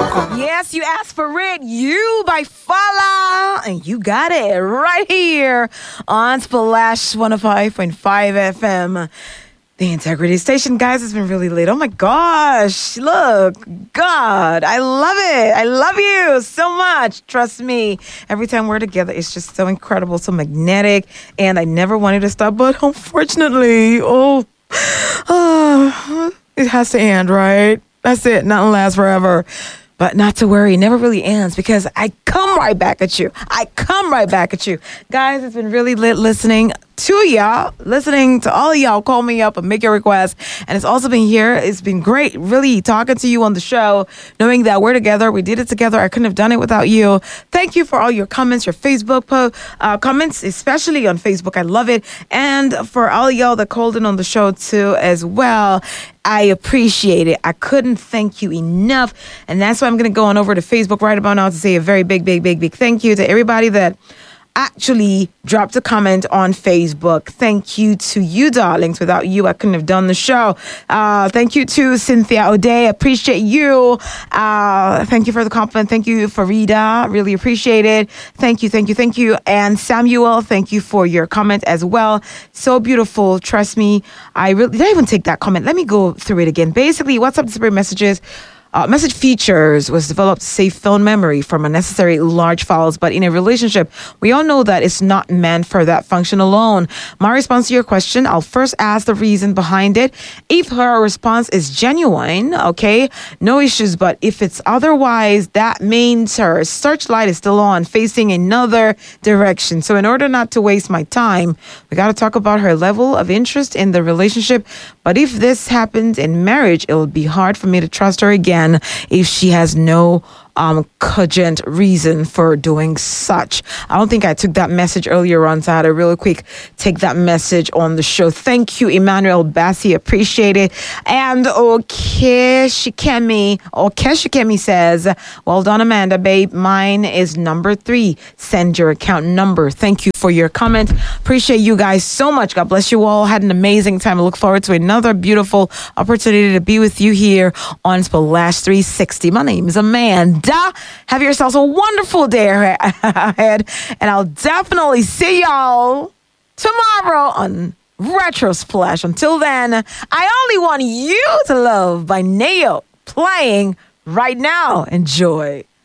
Yes, you asked for it. You by Fala. And you got it right here on Splash 105.5 FM. The Integrity Station. Guys, it's been really late. Oh my gosh. Look. God. I love it. I love you so much. Trust me. Every time we're together, it's just so incredible, so magnetic. And I never wanted to stop, but unfortunately, it has to end, right? That's it. Nothing lasts forever. But not to worry, it never really ends because I come right back at you. Guys, it's been really lit listening to y'all, listening to all of y'all call me up and make your requests. And it's also been here. It's been great really talking to you on the show, knowing that we're together. We did it together. I couldn't have done it without you. Thank you for all your comments, your Facebook comments, especially on Facebook. I love it. And for all of y'all that called in on the show too as well. I appreciate it. I couldn't thank you enough. And that's why I'm going to go on over to Facebook right about now to say a very big thank you to everybody that actually dropped a comment on Facebook. Thank you to you, darlings. Without you, I couldn't have done the show. Thank you to Cynthia O'Day. Appreciate you. Thank you for the compliment. Thank you, Farida. Really appreciate it. Thank you. And Samuel, thank you for your comment as well. So beautiful. Trust me. Did I even take that comment? Let me go through it again. Basically, WhatsApp Display Messages. Message features was developed to save phone memory from unnecessary large files, but in a relationship, we all know that it's not meant for that function alone. My response to your question, I'll first ask the reason behind it. If her response is genuine, okay, no issues, but if it's otherwise, that means her searchlight is still on, facing another direction. So in order not to waste my time, we got to talk about her level of interest in the relationship. But if this happens in marriage, it will be hard for me to trust her again if she has no cogent reason for doing such. I don't think I took that message earlier on, so I had to really quick take that message on the show. Thank you, Emmanuel Bassi. Appreciate it. And Okeshikemi says, well done, Amanda, babe. Mine is number 3. Send your account number. Thank you for your comment. Appreciate you guys so much. God bless you all. Had an amazing time. I look forward to another beautiful opportunity to be with you here on Splash 360. My name is Amanda. Have yourselves a wonderful day ahead, and I'll definitely see y'all tomorrow on Retro Splash. Until then, I only want you to love by Neo, playing right now. Enjoy.